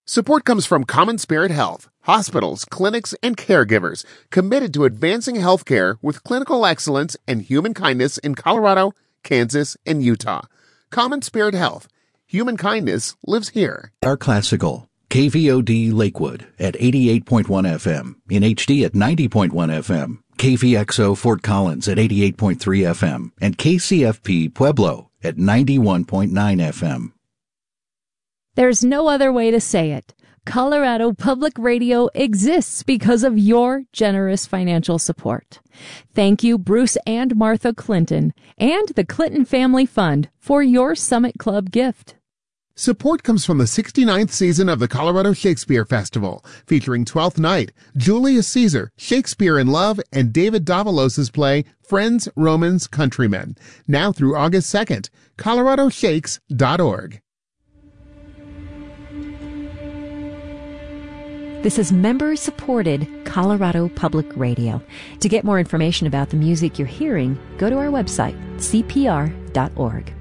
Support comes from Common Spirit Health, hospitals, clinics, and caregivers committed to advancing healthcare with clinical excellence and human kindness in Colorado, Kansas, and Utah. Common Spirit Health. Human kindness lives here. Our classical. KVOD Lakewood at 88.1 FM, in HD at 90.1 FM, KVXO Fort Collins at 88.3 FM, and KCFP Pueblo at 91.9 FM. There's no other way to say it. Colorado Public Radio exists because of your generous financial support. Thank you, Bruce and Martha Clinton, and the Clinton Family Fund for your Summit Club gift. Support comes from the 69th season of the Colorado Shakespeare Festival, featuring Twelfth Night, Julius Caesar, Shakespeare in Love, and David Davalos' play Friends, Romans, Countrymen. Now through August 2nd, coloradoshakes.org. This is member-supported Colorado Public Radio. To get more information about the music you're hearing, go to our website, cpr.org.